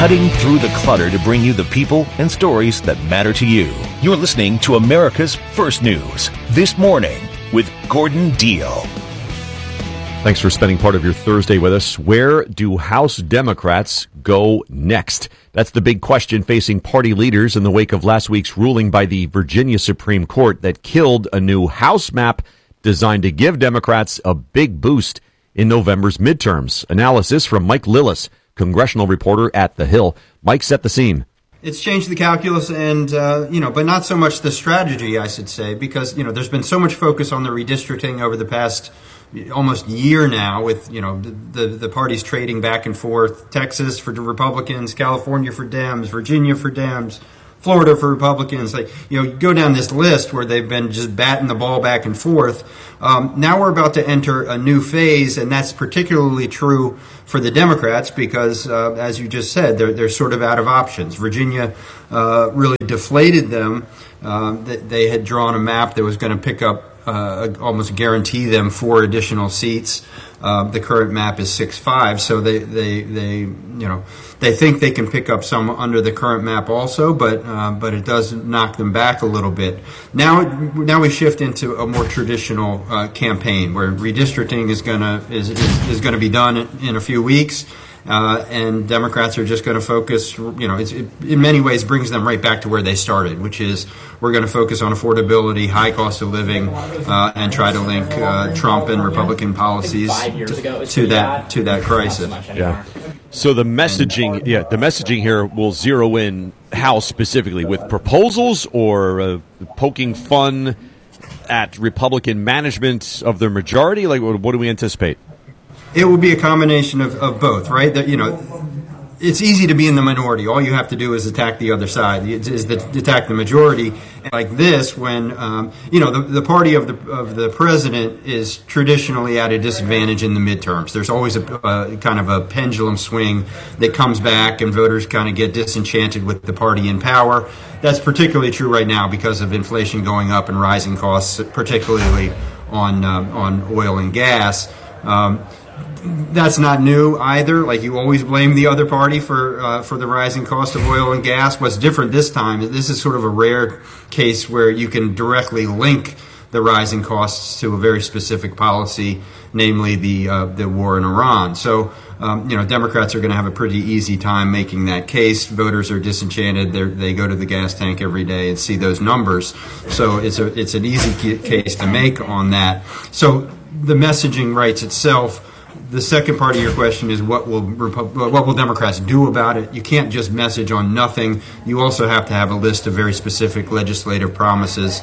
cutting through the clutter to bring you the people and stories that matter to you. You're listening to America's First News This Morning with Gordon Deal. Thanks for spending part of your Thursday with us. Where do House Democrats go next? That's the big question facing party leaders in the wake of last week's ruling by the Virginia Supreme Court that killed a new House map designed to give Democrats a big boost in November's midterms. Analysis from Mike Lillis, congressional reporter at The Hill. Mike, set the scene. It's changed the calculus and, but not so much the strategy, I should say, because, there's been so much focus on the redistricting over the past almost year now with, the parties trading back and forth. Texas for the Republicans, California for Dems, Virginia for Dems, Florida for Republicans. You go down this list where they've been just batting the ball back and forth. Now we're about to enter a new phase, and that's particularly true for the Democrats because, as you just said, they're sort of out of options. Virginia really deflated them. They had drawn a map that was going to pick up almost guarantee them 4 additional seats. The current map is 6-5, so they think they can pick up some under the current map also, but it does knock them back a little bit. Now we shift into a more traditional campaign where redistricting is gonna be done in a few weeks. And Democrats are just going to focus, it in many ways brings them right back to where they started, which is we're going to focus on affordability, high cost of living, and try to link Trump and Republican policies to that crisis. Yeah. So the messaging here will zero in House specifically with proposals or poking fun at Republican management of their majority. Like, what do we anticipate? It will be a combination of both, right? It's easy to be in the minority. All you have to do is attack the other side, attack the majority. Like this, when the party of the president is traditionally at a disadvantage in the midterms. There's always a kind of a pendulum swing that comes back, and voters kind of get disenchanted with the party in power. That's particularly true right now because of inflation going up and rising costs, particularly on oil and gas. That's not new either. Like, you always blame the other party for the rising cost of oil and gas. What's different this time is this is sort of a rare case where you can directly link the rising costs to a very specific policy, namely the war in Iran. So, Democrats are going to have a pretty easy time making that case. Voters are disenchanted. They go to the gas tank every day and see those numbers. So it's an easy case to make on that. So the messaging writes itself. The second part of your question is what will Democrats do about it? You can't just message on nothing. You also have to have a list of very specific legislative promises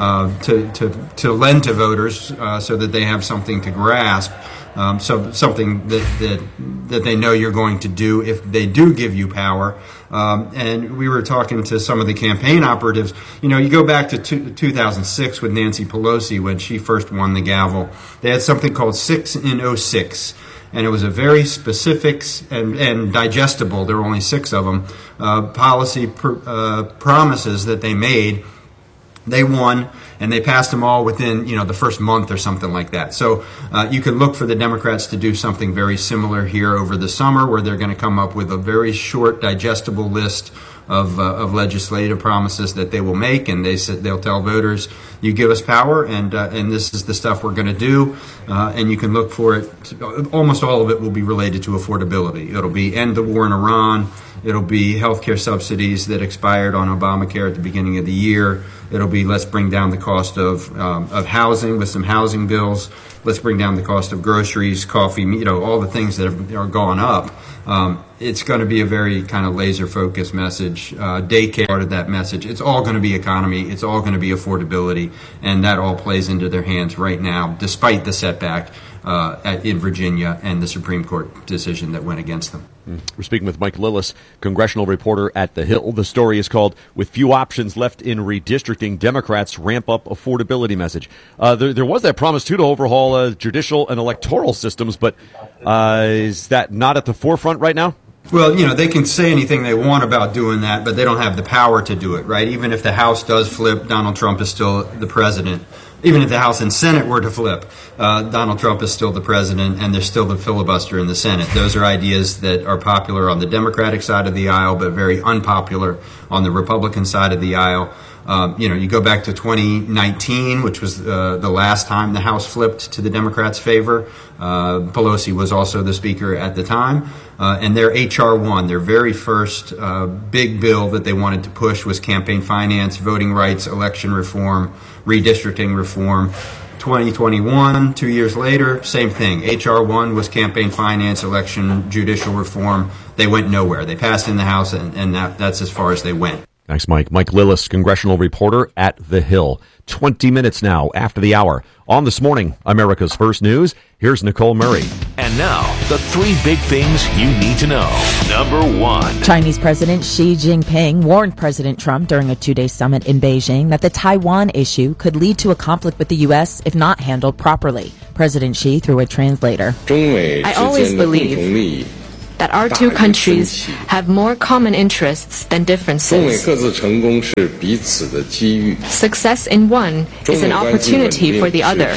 to lend to voters so that they have something to grasp. So something that they know you're going to do if they do give you power. And we were talking to some of the campaign operatives. You go back to 2006 with Nancy Pelosi when she first won the gavel. They had something called 6 in 06. And it was a very specific and digestible, there were only 6 of them, policy promises that they made. They won, and they passed them all within, the first month or something like that. So you could look for the Democrats to do something very similar here over the summer, where they're going to come up with a very short, digestible list of legislative promises that they will make, and they'll tell voters, you give us power, and this is the stuff we're going to do, and you can look for it. Almost all of it will be related to affordability. It'll be end the war in Iran. It'll be health care subsidies that expired on Obamacare at the beginning of the year. It'll be let's bring down the cost of housing with some housing bills. Let's bring down the cost of groceries, coffee, all the things that are gone up. It's going to be a very kind of laser-focused message. Daycare part of that message. It's all going to be economy. It's all going to be affordability, and that all plays into their hands right now, despite the setback in Virginia and the Supreme Court decision that went against them. We're speaking with Mike Lillis, congressional reporter at The Hill. The story is called "With Few Options Left in Redistricting, Democrats Ramp Up Affordability Message." There was that promise, too, to overhaul judicial and electoral systems, but is that not at the forefront right now? Well, they can say anything they want about doing that, but they don't have the power to do it, right? Even if the House does flip, Donald Trump is still the president. even if the House and Senate were to flip, Donald Trump is still the president and there's still the filibuster in the Senate. Those are ideas that are popular on the Democratic side of the aisle, but very unpopular on the Republican side of the aisle. You go back to 2019, which was the last time the House flipped to the Democrats' favor. Pelosi was also the speaker at the time. And their H.R. 1, their very first big bill that they wanted to push was campaign finance, voting rights, election reform, redistricting reform. 2021, 2 years later, same thing. H.R. 1 was campaign finance, election, judicial reform. They went nowhere. They passed in the House, and that's as far as they went. Thanks, Mike. Mike Lillis, congressional reporter at The Hill. 20 minutes now after the hour. On This Morning, America's First News, here's Nicole Murray. And now, the 3 big things you need to know. Number 1. Chinese President Xi Jinping warned President Trump during a 2-day summit in Beijing that the Taiwan issue could lead to a conflict with the U.S. if not handled properly. President Xi through a translator. I always believe that our two countries have more common interests than differences. Success in one is an opportunity for the other.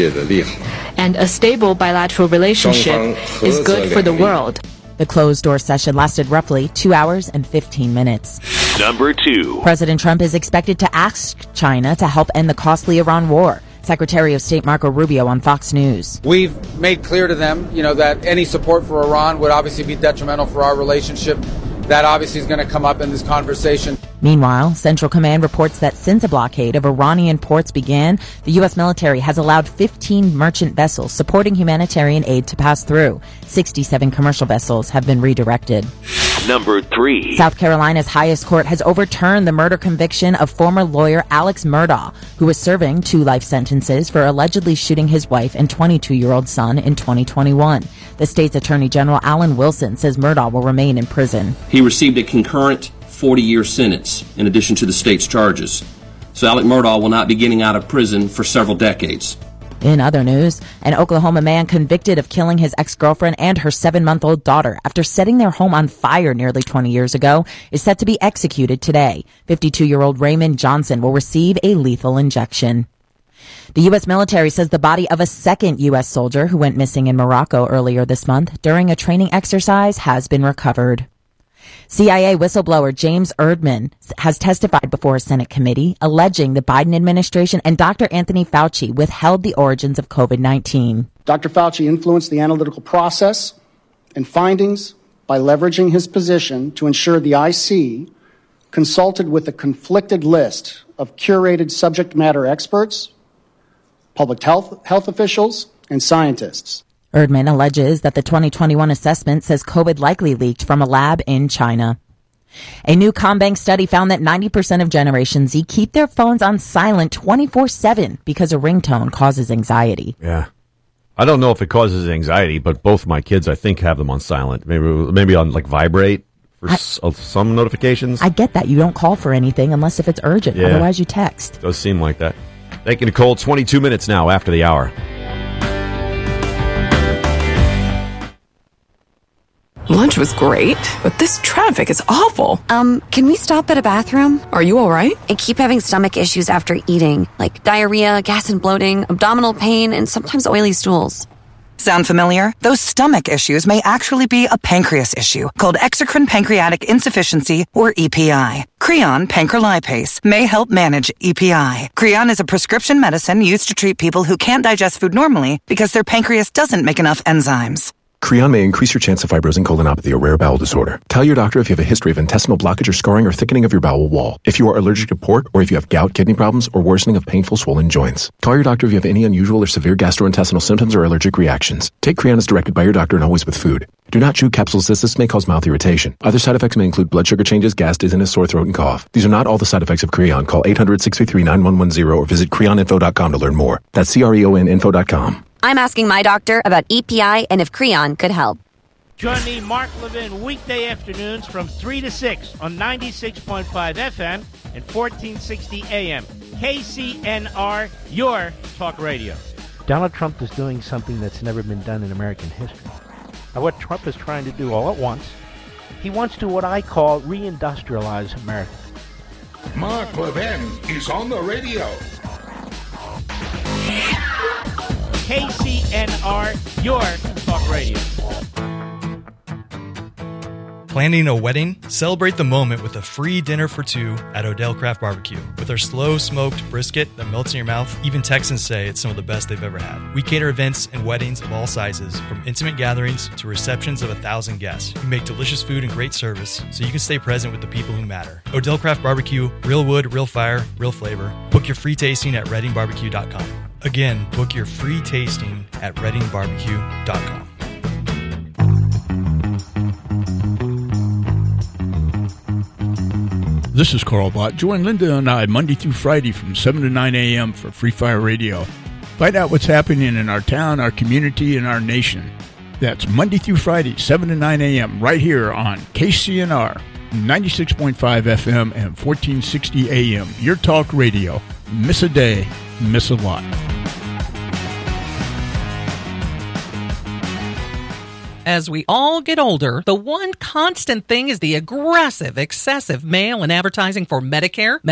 And a stable bilateral relationship is good for the world. The closed-door session lasted roughly 2 hours and 15 minutes. Number 2. President Trump is expected to ask China to help end the costly Iran war. Secretary of State Marco Rubio on Fox News. We've made clear to them, that any support for Iran would obviously be detrimental for our relationship. That obviously is going to come up in this conversation. Meanwhile, Central Command reports that since a blockade of Iranian ports began, the U.S. military has allowed 15 merchant vessels supporting humanitarian aid to pass through. 67 commercial vessels have been redirected. Number 3. South Carolina's highest court has overturned the murder conviction of former lawyer Alex Murdaugh, who was serving 2 life sentences for allegedly shooting his wife and 22-year-old son in 2021. The state's Attorney General Alan Wilson says Murdaugh will remain in prison. He received a concurrent 40-year sentence in addition to the state's charges. So Alex Murdaugh will not be getting out of prison for several decades. In other news, an Oklahoma man convicted of killing his ex-girlfriend and her 7-month-old daughter after setting their home on fire nearly 20 years ago is set to be executed today. 52-year-old Raymond Johnson will receive a lethal injection. The U.S. military says the body of a second U.S. soldier who went missing in Morocco earlier this month during a training exercise has been recovered. CIA whistleblower James Erdman has testified before a Senate committee alleging the Biden administration and Dr. Anthony Fauci withheld the origins of COVID-19. Dr. Fauci influenced the analytical process and findings by leveraging his position to ensure the IC consulted with a conflicted list of curated subject matter experts, public health officials, and scientists. Erdman alleges that the 2021 assessment says COVID likely leaked from a lab in China. A new ComBank study found that 90% of Generation Z keep their phones on silent 24/7 because a ringtone causes anxiety. Yeah. I don't know if it causes anxiety, but both my kids, I think, have them on silent. Maybe on vibrate for some notifications. I get that. You don't call for anything unless if it's urgent. Yeah. Otherwise, you text. Does seem like that. Thank you, Nicole. 22 minutes now after the hour. Lunch was great, but this traffic is awful. Can we stop at a bathroom? Are you all right? I keep having stomach issues after eating, like diarrhea, gas and bloating, abdominal pain, and sometimes oily stools. Sound familiar? Those stomach issues may actually be a pancreas issue called exocrine pancreatic insufficiency, or EPI. Creon pancrelipase may help manage EPI. Creon is a prescription medicine used to treat people who can't digest food normally because their pancreas doesn't make enough enzymes. Creon may increase your chance of fibrosing colonopathy, a rare bowel disorder. Tell your doctor if you have a history of intestinal blockage or scarring or thickening of your bowel wall, if you are allergic to pork, or if you have gout, kidney problems, or worsening of painful swollen joints. Call your doctor if you have any unusual or severe gastrointestinal symptoms or allergic reactions. Take Creon as directed by your doctor and always with food. Do not chew capsules as this may cause mouth irritation. Other side effects may include blood sugar changes, gas, dizziness, sore throat, and cough. These are not all the side effects of Creon. Call 800-633-9110 or visit creoninfo.com to learn more. That's CREONinfo.com. I'm asking my doctor about EPI and if Creon could help. Join me, Mark Levin, weekday afternoons from 3 to 6 on 96.5 FM and 1460 AM. KCNR, your talk radio. Donald Trump is doing something that's never been done in American history. Now, what Trump is trying to do all at once, he wants to what I call reindustrialize America. Mark Levin is on the radio. KCNR, your talk radio. Planning a wedding? Celebrate the moment with a free dinner for two at Odell Craft Barbecue. With our slow smoked brisket that melts in your mouth, even Texans say it's some of the best they've ever had. We cater events and weddings of all sizes, from intimate gatherings to receptions of 1,000 guests. We make delicious food and great service so you can stay present with the people who matter. Odell Craft Barbecue, real wood, real fire, real flavor. Book your free tasting at reddingbarbecue.com. Again, book your free tasting at reddingbarbecue.com. This is Carl Bott. Join Linda and I Monday through Friday from 7 to 9 a.m. for Free Fire Radio. Find out what's happening in our town, our community, and our nation. That's Monday through Friday, 7 to 9 a.m. right here on KCNR, 96.5 FM and 1460 a.m. Your talk radio. Miss a day, miss a lot. As we all get older, the one constant thing is the aggressive, excessive mail and advertising for Medicare,